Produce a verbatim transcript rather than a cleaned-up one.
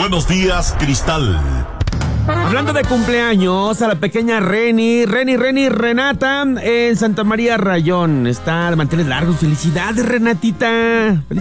Buenos días, Cristal. Hablando de cumpleaños, a la pequeña Reni, Reni, Reni, Renata, en Santa María Rayón. Está de manteles largos. Felicidades, Renatita.